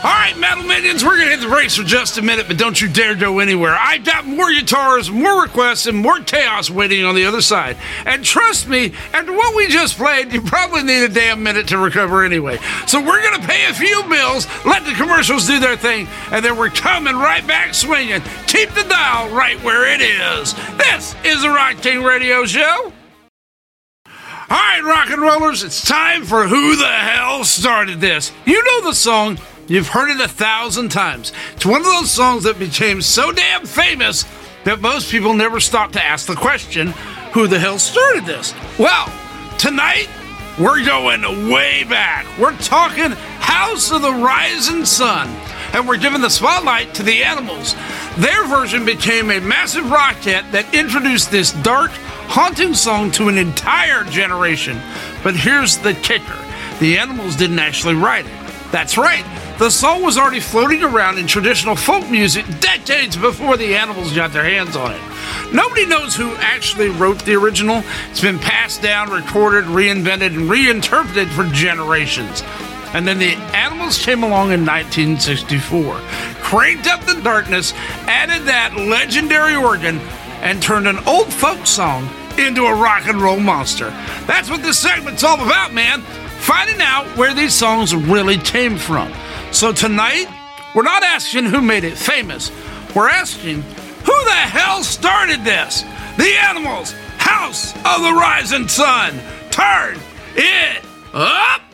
All right, Metal Minions, we're going to hit the brakes for just a minute, but don't you dare go anywhere. I've got more guitars, more requests, and more chaos waiting on the other side. And trust me, after what we just played, you probably need a damn minute to recover anyway. So we're going to pay a few bills, let the commercials do their thing, and then we're coming right back swinging. Keep the dial right where it is. This is the Rock King Radio Show. All right, rock and rollers, it's time for Who the Hell Started This? You know the song. You've heard it 1,000 times. It's one of those songs that became so damn famous that most people never stop to ask the question, who the hell started this? Well, tonight, we're going way back. We're talking House of the Rising Sun. And we're giving the spotlight to the Animals. Their version became a massive rock hit that introduced this dark, haunting song to an entire generation. But here's the kicker. The Animals didn't actually write it. That's right. The song was already floating around in traditional folk music decades before the Animals got their hands on it. Nobody knows who actually wrote the original. It's been passed down, recorded, reinvented, and reinterpreted for generations. And then the Animals came along in 1964, cranked up the darkness, added that legendary organ, and turned an old folk song into a rock and roll monster. That's what this segment's all about, man. Finding out where these songs really came from. So tonight, we're not asking who made it famous. We're asking, who the hell started this? The Animals, House of the Rising Sun. Turn it up!